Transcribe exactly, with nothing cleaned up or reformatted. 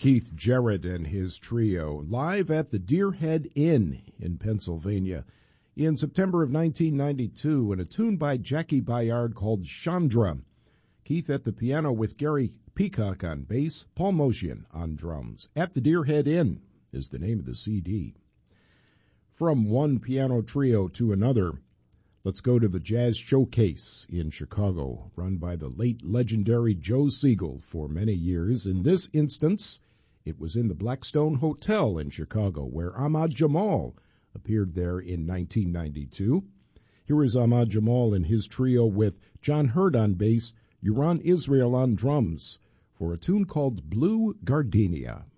Keith Jarrett and his trio, live at the Deerhead Inn in Pennsylvania in September of nineteen ninety-two, in a tune by Jackie Bayard called Chandra. Keith at the piano with Gary Peacock on bass, Paul Motian on drums. At the Deerhead Inn is the name of the C D. From one piano trio to another, let's go to the Jazz Showcase in Chicago, run by the late legendary Joe Siegel for many years. In this instance, it was in the Blackstone Hotel in Chicago, where Ahmad Jamal appeared there in nineteen ninety-two. Here is Ahmad Jamal and his trio with John Hurd on bass, Uran Israel on drums, for a tune called Blue Gardenia.